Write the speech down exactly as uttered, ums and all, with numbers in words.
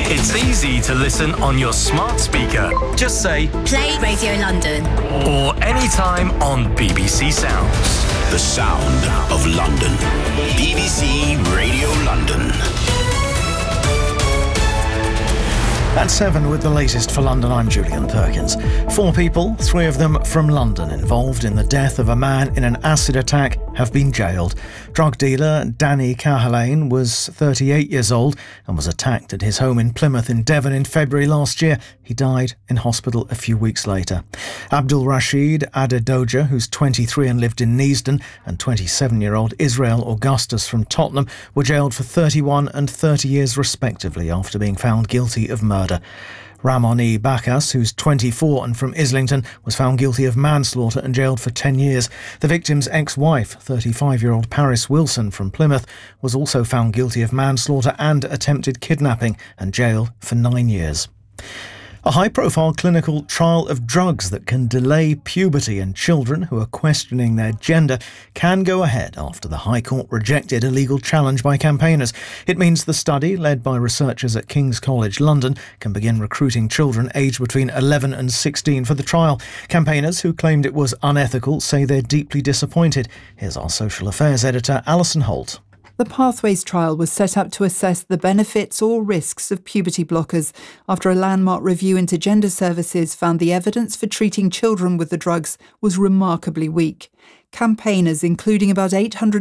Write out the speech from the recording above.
It's easy to listen on your smart speaker. Just say Play Radio London. Or anytime on B B C Sounds. The sound of London. B B C Radio London. At seven with the latest for London, I'm Julian Perkins. Four people, three of them from London, involved in the death of a man in an acid attack have been jailed. Drug dealer Danny Cahillane was thirty-eight years old and was attacked at his home in Plymouth in Devon in February last year. He died in hospital a few weeks later. Abdul Rashid Adedoja, who's twenty-three and lived in Neasden, and twenty-seven-year-old Israel Augustus from Tottenham were jailed for thirty-one and thirty years respectively after being found guilty of murder. Ramon Bacchus, who's twenty-four and from Islington, was found guilty of manslaughter and jailed for ten years. The victim's ex-wife, thirty-five-year-old Paris Wilson from Plymouth, was also found guilty of manslaughter and attempted kidnapping and jailed for nine years. A high-profile clinical trial of drugs that can delay puberty in children who are questioning their gender can go ahead after the High Court rejected a legal challenge by campaigners. It means the study, led by researchers at King's College London, can begin recruiting children aged between eleven and sixteen for the trial. Campaigners who claimed it was unethical say they're deeply disappointed. Here's our social affairs editor, Alison Holt. The Pathways trial was set up to assess the benefits or risks of puberty blockers after a landmark review into gender services found the evidence for treating children with the drugs was remarkably weak. Campaigners, including about eight hundred